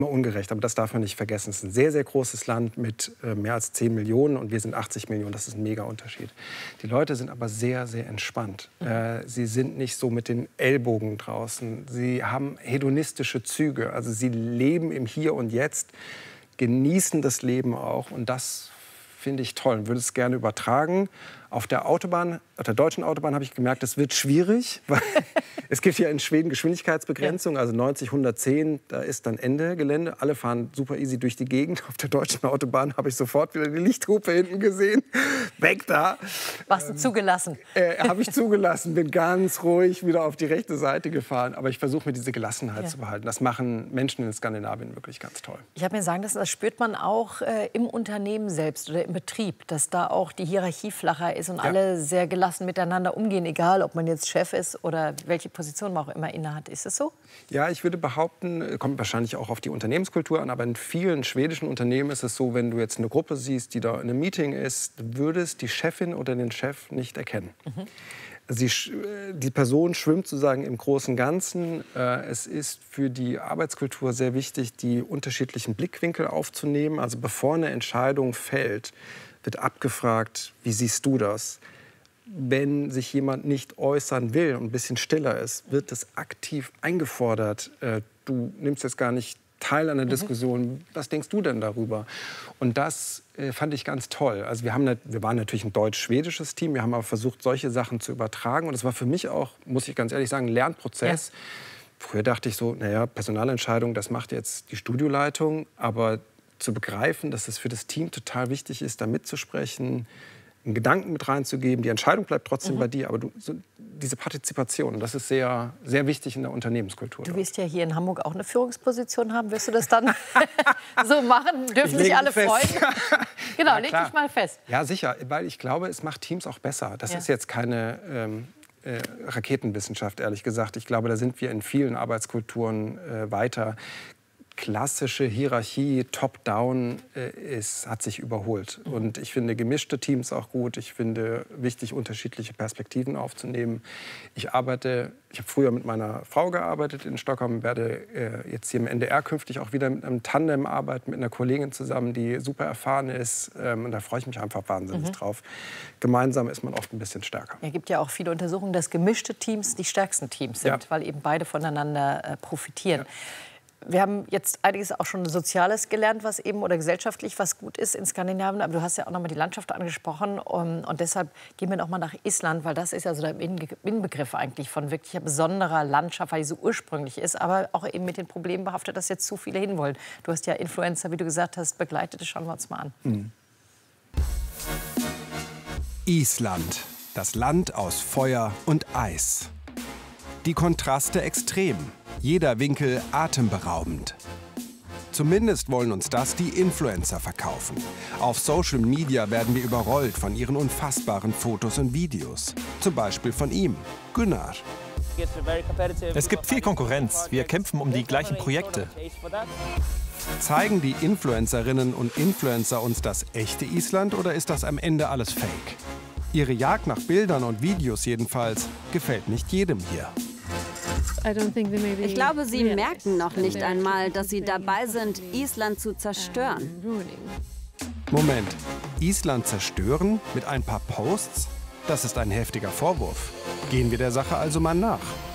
ungerecht, aber das darf man nicht vergessen. Es ist ein sehr, sehr großes Land mit mehr als 10 Millionen und wir sind 80 Millionen. Das ist ein mega Unterschied. Die Leute sind aber sehr, sehr entspannt. Sie sind nicht so mit den Ellbogen draußen. Sie haben hedonistische Züge. Also sie leben im Hier und Jetzt, genießen das Leben auch und das finde ich toll und würde es gerne übertragen. Auf der Autobahn, auf der deutschen Autobahn habe ich gemerkt, es wird schwierig, weil es gibt hier in Schweden Geschwindigkeitsbegrenzung, also 90, 110, da ist dann Ende Gelände. Alle fahren super easy durch die Gegend. Auf der deutschen Autobahn habe ich sofort wieder die Lichthupe hinten gesehen. Weg da. Warst du zugelassen? Habe ich zugelassen, bin ganz ruhig wieder auf die rechte Seite gefahren. Aber ich versuche mir diese Gelassenheit zu behalten. Das machen Menschen in Skandinavien wirklich ganz toll. Ich habe mir sagen lassen, das spürt man auch im Unternehmen selbst oder im Betrieb, dass da auch die Hierarchie flacher ist und alle sehr gelassen miteinander umgehen, egal ob man jetzt Chef ist oder welche Position man auch immer innehat. Ist es so? Ja, ich würde behaupten, kommt wahrscheinlich auch auf die Unternehmenskultur an, aber in vielen schwedischen Unternehmen ist es so, wenn du jetzt eine Gruppe siehst, die da in einem Meeting ist, du würdest die Chefin oder den Chef nicht erkennen. Die Person schwimmt sozusagen im großen Ganzen. Es ist für die Arbeitskultur sehr wichtig, die unterschiedlichen Blickwinkel aufzunehmen. Also bevor eine Entscheidung fällt, wird abgefragt, wie siehst du das? Wenn sich jemand nicht äußern will und ein bisschen stiller ist, wird es aktiv eingefordert. Du nimmst jetzt gar nicht teil an der Diskussion. Was denkst du denn darüber? Und das fand ich ganz toll. Also wir waren natürlich ein deutsch-schwedisches Team. Wir haben aber versucht, solche Sachen zu übertragen. Und es war für mich auch, muss ich ganz ehrlich sagen, ein Lernprozess. Ja. Früher dachte ich so, naja, Personalentscheidung, das macht jetzt die Studioleitung. Aber zu begreifen, dass es für das Team total wichtig ist, da mitzusprechen, einen Gedanken mit reinzugeben. Die Entscheidung bleibt trotzdem bei dir, aber diese Partizipation, das ist sehr, sehr wichtig in der Unternehmenskultur. Du wirst ja hier in Hamburg auch eine Führungsposition haben. Wirst du das dann so machen? Dürfen sich alle freuen? Genau, leg dich mal fest. Ja, sicher, weil ich glaube, es macht Teams auch besser. Das ist jetzt keine Raketenwissenschaft, ehrlich gesagt. Ich glaube, da sind wir in vielen Arbeitskulturen weiter. Klassische Hierarchie, Top-Down, hat sich überholt. Und ich finde gemischte Teams auch gut. Ich finde wichtig, unterschiedliche Perspektiven aufzunehmen. Ich habe früher mit meiner Frau gearbeitet in Stockholm, werde jetzt hier im NDR künftig auch wieder mit einem Tandem arbeiten, mit einer Kollegin zusammen, die super erfahren ist. Und da freue ich mich einfach wahnsinnig drauf. Gemeinsam ist man oft ein bisschen stärker. Es gibt ja auch viele Untersuchungen, dass gemischte Teams die stärksten Teams sind, weil eben beide voneinander profitieren. Ja. Wir haben jetzt einiges auch schon Soziales gelernt, was eben oder gesellschaftlich was gut ist in Skandinavien. Aber du hast ja auch noch mal die Landschaft angesprochen und deshalb gehen wir noch mal nach Island, weil das ist ja so der Inbegriff eigentlich von wirklich besonderer Landschaft, weil die so ursprünglich ist, aber auch eben mit den Problemen behaftet, dass jetzt zu viele hinwollen. Du hast ja Influencer, wie du gesagt hast, begleitet. Das schauen wir uns mal an. Island, das Land aus Feuer und Eis. Die Kontraste extrem. Jeder Winkel atemberaubend. Zumindest wollen uns das die Influencer verkaufen. Auf Social Media werden wir überrollt von ihren unfassbaren Fotos und Videos. Zum Beispiel von ihm, Gunnar. Es gibt viel Konkurrenz. Wir kämpfen um die gleichen Projekte. Zeigen die Influencerinnen und Influencer uns das echte Island oder ist das am Ende alles Fake? Ihre Jagd nach Bildern und Videos jedenfalls gefällt nicht jedem hier. Ich glaube, sie merken noch nicht einmal, dass sie dabei sind, Island zu zerstören. Moment, Island zerstören mit ein paar Posts? Das ist ein heftiger Vorwurf. Gehen wir der Sache also mal nach.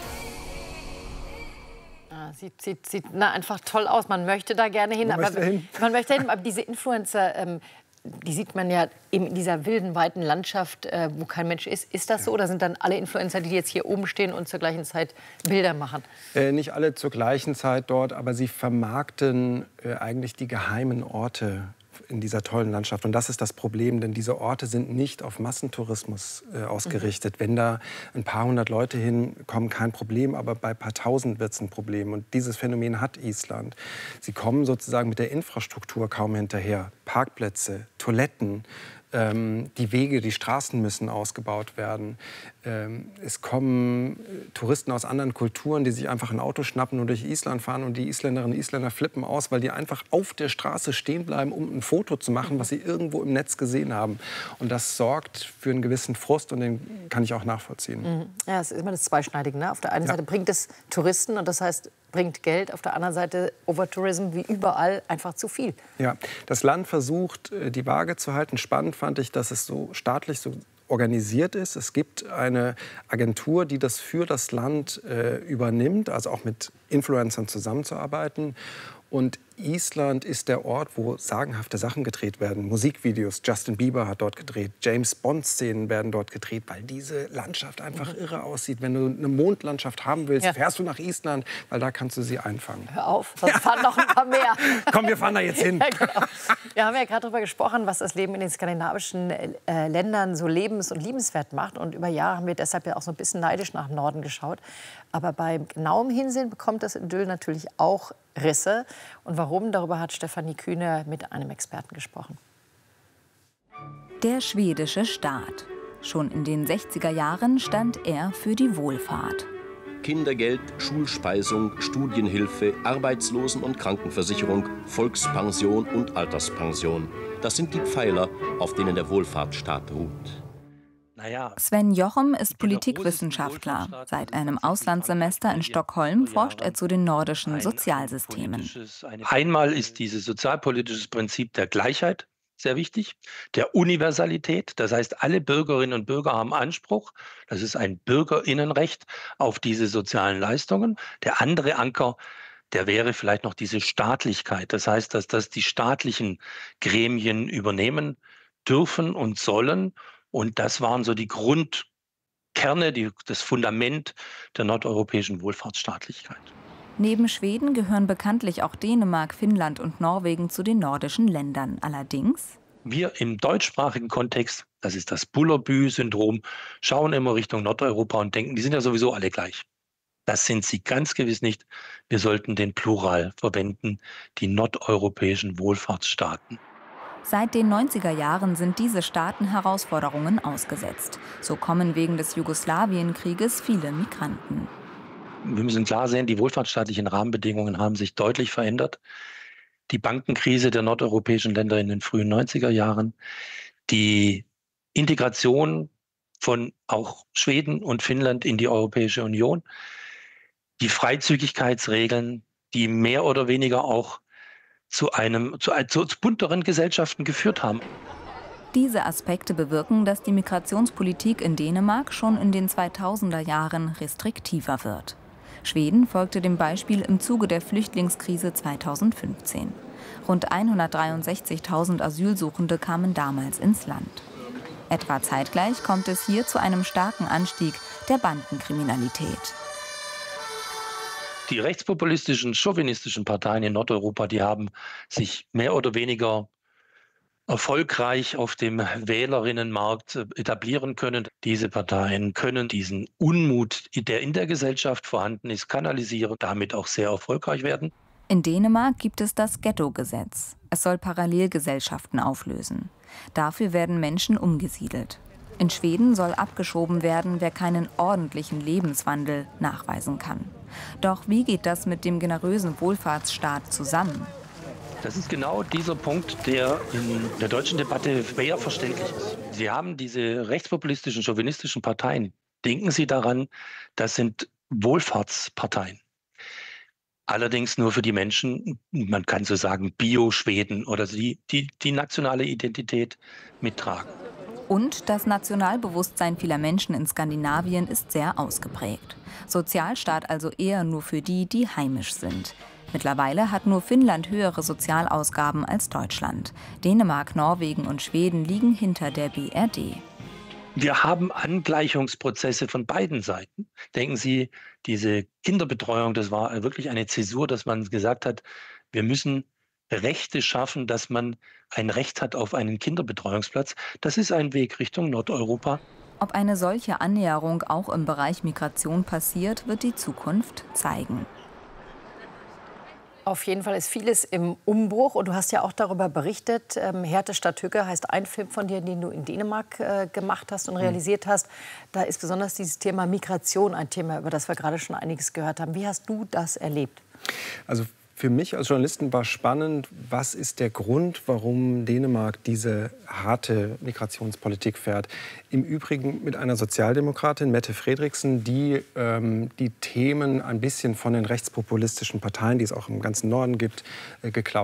Sieht einfach toll aus. Man möchte da gerne hin. Man möchte hin, aber diese Influencer, die sieht man ja eben in dieser wilden, weiten Landschaft, wo kein Mensch ist. Ist das so? Oder sind dann alle Influencer, die jetzt hier oben stehen und zur gleichen Zeit Bilder machen? Nicht alle zur gleichen Zeit dort, aber sie vermarkten eigentlich die geheimen Orte in dieser tollen Landschaft. Und das ist das Problem, denn diese Orte sind nicht auf Massentourismus ausgerichtet. Wenn da ein paar hundert Leute hinkommen, kein Problem, aber bei ein paar tausend wird es ein Problem. Und dieses Phänomen hat Island. Sie kommen sozusagen mit der Infrastruktur kaum hinterher. Parkplätze, Toiletten, die Wege, die Straßen müssen ausgebaut werden. Es kommen Touristen aus anderen Kulturen, die sich einfach ein Auto schnappen und durch Island fahren. Und die Isländerinnen und Isländer flippen aus, weil die einfach auf der Straße stehen bleiben, um ein Foto zu machen, was sie irgendwo im Netz gesehen haben. Und das sorgt für einen gewissen Frust und den kann ich auch nachvollziehen. Ja, es ist immer das Zweischneidige. Ne? Auf der einen Seite bringt es Touristen und das heißt, bringt Geld, auf der anderen Seite Overtourism wie überall einfach zu viel. Ja, das Land versucht, die Waage zu halten. Spannend fand ich, dass es so staatlich so organisiert ist. Es gibt eine Agentur, die das für das Land übernimmt, also auch mit Influencern zusammenzuarbeiten. Und Island ist der Ort, wo sagenhafte Sachen gedreht werden. Musikvideos, Justin Bieber hat dort gedreht, James-Bond-Szenen werden dort gedreht, weil diese Landschaft einfach irre aussieht. Wenn du eine Mondlandschaft haben willst, fährst du nach Island, weil da kannst du sie einfangen. Hör auf, sonst fahren noch ein paar mehr. Komm, wir fahren da jetzt hin. Ja, genau. Wir haben ja gerade darüber gesprochen, was das Leben in den skandinavischen Ländern so lebens- und liebenswert macht. Und über Jahre haben wir deshalb ja auch so ein bisschen neidisch nach Norden geschaut. Aber beim genauem Hinsehen bekommt das Idyll natürlich auch Risse. Und warum? Darüber hat Stefanie Kühne mit einem Experten gesprochen. Der schwedische Staat. Schon in den 60er Jahren stand er für die Wohlfahrt. Kindergeld, Schulspeisung, Studienhilfe, Arbeitslosen- und Krankenversicherung, Volkspension und Alterspension. Das sind die Pfeiler, auf denen der Wohlfahrtsstaat ruht. Sven Jochem ist Politikwissenschaftler. Seit einem Auslandssemester in Stockholm forscht er zu den nordischen Sozialsystemen. Einmal ist dieses sozialpolitische Prinzip der Gleichheit sehr wichtig, der Universalität. Das heißt, alle Bürgerinnen und Bürger haben Anspruch. Das ist ein Bürgerinnenrecht auf diese sozialen Leistungen. Der andere Anker, der wäre vielleicht noch diese Staatlichkeit. Das heißt, dass das die staatlichen Gremien übernehmen dürfen und sollen. Und das waren so die Grundkerne, das Fundament der nordeuropäischen Wohlfahrtsstaatlichkeit. Neben Schweden gehören bekanntlich auch Dänemark, Finnland und Norwegen zu den nordischen Ländern. Allerdings wir im deutschsprachigen Kontext, das ist das Bullerbü-Syndrom, schauen immer Richtung Nordeuropa und denken, die sind ja sowieso alle gleich. Das sind sie ganz gewiss nicht. Wir sollten den Plural verwenden, die nordeuropäischen Wohlfahrtsstaaten. Seit den 90er Jahren sind diese Staaten Herausforderungen ausgesetzt. So kommen wegen des Jugoslawienkrieges viele Migranten. Wir müssen klar sehen, die wohlfahrtsstaatlichen Rahmenbedingungen haben sich deutlich verändert. Die Bankenkrise der nordeuropäischen Länder in den frühen 90er Jahren, die Integration von auch Schweden und Finnland in die Europäische Union, die Freizügigkeitsregeln, die mehr oder weniger auch zu bunteren Gesellschaften geführt haben. Diese Aspekte bewirken, dass die Migrationspolitik in Dänemark schon in den 2000er Jahren restriktiver wird. Schweden folgte dem Beispiel im Zuge der Flüchtlingskrise 2015. Rund 163.000 Asylsuchende kamen damals ins Land. Etwa zeitgleich kommt es hier zu einem starken Anstieg der Bandenkriminalität. Die rechtspopulistischen, chauvinistischen Parteien in Nordeuropa, die haben sich mehr oder weniger erfolgreich auf dem Wählerinnenmarkt etablieren können. Diese Parteien können diesen Unmut, der in der Gesellschaft vorhanden ist, kanalisieren, damit auch sehr erfolgreich werden. In Dänemark gibt es das Ghetto-Gesetz. Es soll Parallelgesellschaften auflösen. Dafür werden Menschen umgesiedelt. In Schweden soll abgeschoben werden, wer keinen ordentlichen Lebenswandel nachweisen kann. Doch wie geht das mit dem generösen Wohlfahrtsstaat zusammen? Das ist genau dieser Punkt, der in der deutschen Debatte schwer verständlich ist. Sie haben diese rechtspopulistischen, chauvinistischen Parteien. Denken Sie daran, das sind Wohlfahrtsparteien. Allerdings nur für die Menschen, man kann so sagen, Bio-Schweden oder die nationale Identität mittragen. Und das Nationalbewusstsein vieler Menschen in Skandinavien ist sehr ausgeprägt. Sozialstaat also eher nur für die, die heimisch sind. Mittlerweile hat nur Finnland höhere Sozialausgaben als Deutschland. Dänemark, Norwegen und Schweden liegen hinter der BRD. Wir haben Angleichungsprozesse von beiden Seiten. Denken Sie, diese Kinderbetreuung, das war wirklich eine Zäsur, dass man gesagt hat, wir müssen Rechte schaffen, dass man ein Recht hat auf einen Kinderbetreuungsplatz. Das ist ein Weg Richtung Nordeuropa. Ob eine solche Annäherung auch im Bereich Migration passiert, wird die Zukunft zeigen. Auf jeden Fall ist vieles im Umbruch. Und du hast ja auch darüber berichtet. Härte statt Hücke heißt ein Film von dir, den du in Dänemark gemacht hast und realisiert hast. Da ist besonders dieses Thema Migration ein Thema, über das wir gerade schon einiges gehört haben. Wie hast du das erlebt? Also Für mich als Journalisten war spannend, was ist der Grund, warum Dänemark diese harte Migrationspolitik fährt. Im Übrigen mit einer Sozialdemokratin, Mette Frederiksen, die die Themen ein bisschen von den rechtspopulistischen Parteien, die es auch im ganzen Norden gibt, geklaut